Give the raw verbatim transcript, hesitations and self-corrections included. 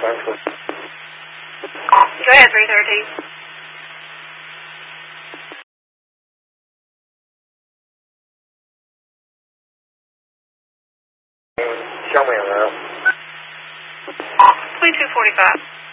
Go ahead, three thirteen. Show me around. twenty-two forty-five.